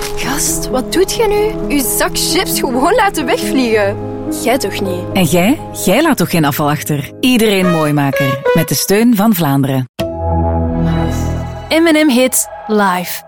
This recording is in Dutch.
Gast, wat doet je nu? Uw zak chips gewoon laten wegvliegen. Jij toch niet? En jij? Jij laat toch geen afval achter? Iedereen Mooimaker. Met de steun van Vlaanderen. M&M Hits live.